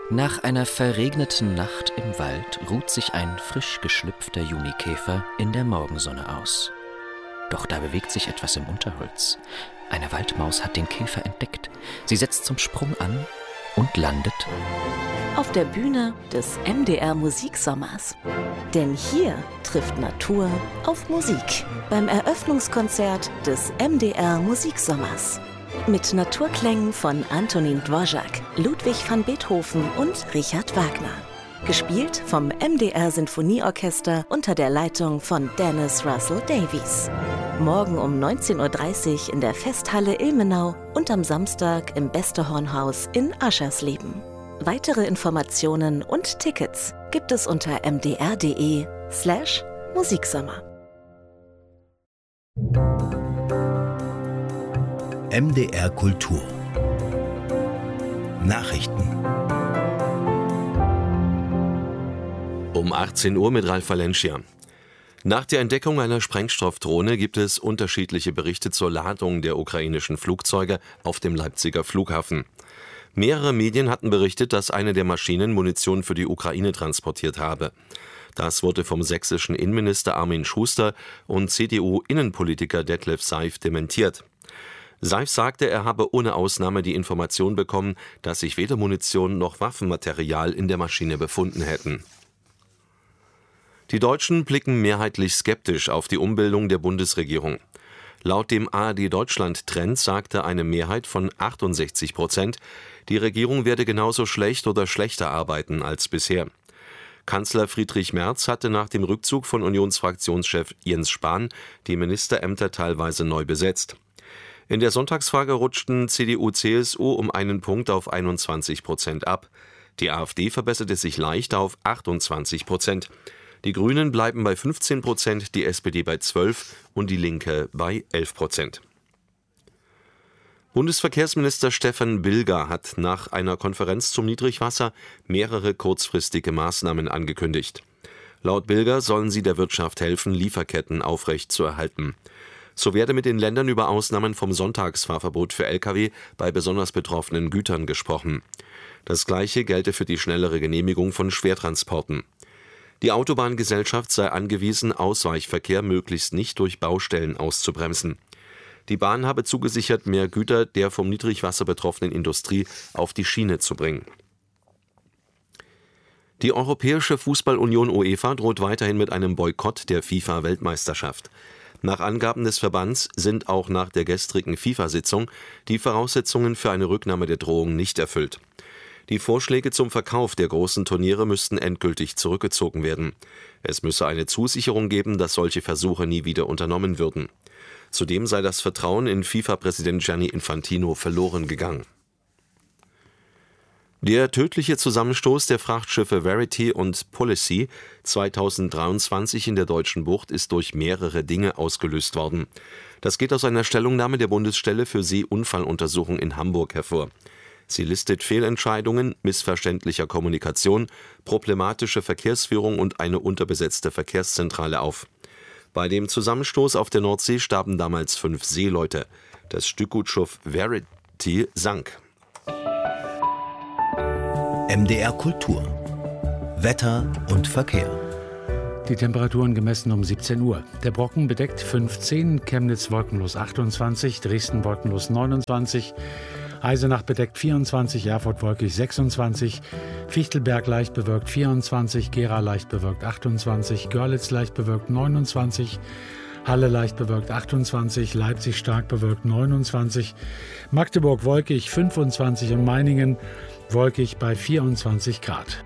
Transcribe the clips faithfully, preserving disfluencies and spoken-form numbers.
Nach einer verregneten Nacht im Wald ruht sich ein frisch geschlüpfter Junikäfer in der Morgensonne aus. Doch da bewegt sich etwas im Unterholz. Eine Waldmaus hat den Käfer entdeckt. Sie setzt zum Sprung an und landet auf der Bühne des M D R Musiksommers. Denn hier trifft Natur auf Musik beim Eröffnungskonzert des M D R Musiksommers. Mit Naturklängen von Antonín Dvořák, Ludwig van Beethoven und Richard Wagner. Gespielt vom M D R Sinfonieorchester unter der Leitung von Dennis Russell Davies. Morgen um neunzehn Uhr dreißig in der Festhalle Ilmenau und am Samstag im Beste-Horn-Haus in Aschersleben. Weitere Informationen und Tickets gibt es unter mdr.de slash Musiksommer. M D R Kultur Nachrichten Um achtzehn Uhr mit Ralf Valencia. Nach der Entdeckung einer Sprengstoffdrohne gibt es unterschiedliche Berichte zur Ladung der ukrainischen Flugzeuge auf dem Leipziger Flughafen. Mehrere Medien hatten berichtet, dass eine der Maschinen Munition für die Ukraine transportiert habe. Das wurde vom sächsischen Innenminister Armin Schuster und C D U-Innenpolitiker Detlef Seif dementiert. Seif sagte, er habe ohne Ausnahme die Information bekommen, dass sich weder Munition noch Waffenmaterial in der Maschine befunden hätten. Die Deutschen blicken mehrheitlich skeptisch auf die Umbildung der Bundesregierung. Laut dem A R D-Deutschland-Trend sagte eine Mehrheit von achtundsechzig Prozent, die Regierung werde genauso schlecht oder schlechter arbeiten als bisher. Kanzler Friedrich Merz hatte nach dem Rückzug von Unionsfraktionschef Jens Spahn die Ministerämter teilweise neu besetzt. In der Sonntagsfrage rutschten C D U C S U um einen Punkt auf einundzwanzig Prozent ab. Die AfD verbesserte sich leicht auf achtundzwanzig Prozent. Die Grünen bleiben bei fünfzehn Prozent, die S P D bei zwölf und die Linke bei elf Prozent. Bundesverkehrsminister Stefan Bilger hat nach einer Konferenz zum Niedrigwasser mehrere kurzfristige Maßnahmen angekündigt. Laut Bilger sollen sie der Wirtschaft helfen, Lieferketten aufrechtzuerhalten. So werde mit den Ländern über Ausnahmen vom Sonntagsfahrverbot für L K W bei besonders betroffenen Gütern gesprochen. Das Gleiche gelte für die schnellere Genehmigung von Schwertransporten. Die Autobahngesellschaft sei angewiesen, Ausweichverkehr möglichst nicht durch Baustellen auszubremsen. Die Bahn habe zugesichert, mehr Güter der vom Niedrigwasser betroffenen Industrie auf die Schiene zu bringen. Die Europäische Fußballunion UEFA droht weiterhin mit einem Boykott der FIFA-Weltmeisterschaft. Nach Angaben des Verbands sind auch nach der gestrigen FIFA-Sitzung die Voraussetzungen für eine Rücknahme der Drohung nicht erfüllt. Die Vorschläge zum Verkauf der großen Turniere müssten endgültig zurückgezogen werden. Es müsse eine Zusicherung geben, dass solche Versuche nie wieder unternommen würden. Zudem sei das Vertrauen in FIFA-Präsident Gianni Infantino verloren gegangen. Der tödliche Zusammenstoß der Frachtschiffe Verity und Policy zweitausenddreiundzwanzig in der Deutschen Bucht ist durch mehrere Dinge ausgelöst worden. Das geht aus einer Stellungnahme der Bundesstelle für Seeunfalluntersuchung in Hamburg hervor. Sie listet Fehlentscheidungen, missverständlicher Kommunikation, problematische Verkehrsführung und eine unterbesetzte Verkehrszentrale auf. Bei dem Zusammenstoß auf der Nordsee starben damals fünf Seeleute. Das Stückgutschiff Verity sank. M D R Kultur Wetter und Verkehr. Die Temperaturen gemessen um siebzehn Uhr. Der Brocken bedeckt fünfzehn, Chemnitz wolkenlos achtundzwanzig, Dresden wolkenlos neunundzwanzig, Eisenach bedeckt vierundzwanzig, Erfurt wolkig sechsundzwanzig, Fichtelberg leicht bewölkt vierundzwanzig, Gera leicht bewölkt achtundzwanzig, Görlitz leicht bewölkt neunundzwanzig, Halle leicht bewölkt achtundzwanzig, Leipzig stark bewölkt neunundzwanzig, Magdeburg wolkig fünfundzwanzig und Meiningen wolkig bei vierundzwanzig Grad.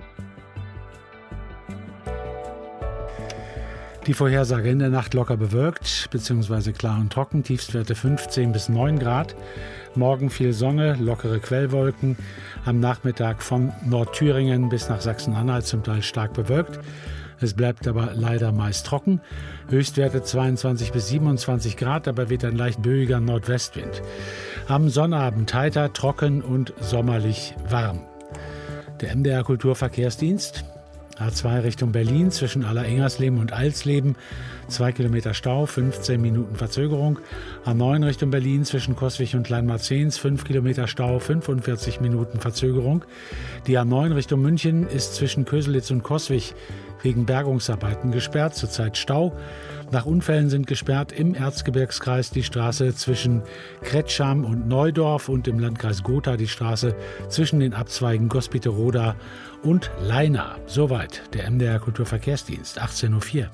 Die Vorhersage: in der Nacht locker bewölkt bzw. klar und trocken, Tiefstwerte fünfzehn bis neun Grad. Morgen viel Sonne, lockere Quellwolken. Am Nachmittag von Nordthüringen bis nach Sachsen-Anhalt zum Teil stark bewölkt. Es bleibt aber leider meist trocken. Höchstwerte zweiundzwanzig bis siebenundzwanzig Grad, dabei weht ein leicht böiger Nordwestwind. Am Sonnabend heiter, trocken und sommerlich warm. Der M D R Kulturverkehrsdienst. A zwei Richtung Berlin zwischen Allereingersleben und Alsleben, zwei Kilometer Stau, fünfzehn Minuten Verzögerung. A neun Richtung Berlin zwischen Coswig und Kleinmarzens, fünf Kilometer Stau, fünfundvierzig Minuten Verzögerung. Die A neun Richtung München ist zwischen Köselitz und Coswig wegen Bergungsarbeiten gesperrt, zurzeit Stau. Nach Unfällen sind gesperrt im Erzgebirgskreis die Straße zwischen Kretscham und Neudorf und im Landkreis Gotha die Straße zwischen den Abzweigen Gospiteroda und Leina. Soweit der M D R Kulturverkehrsdienst, achtzehn Uhr vier.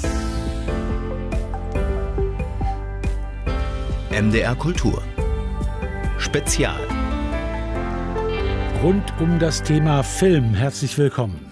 M D R Kultur Spezial. Rund um das Thema Film. Herzlich willkommen.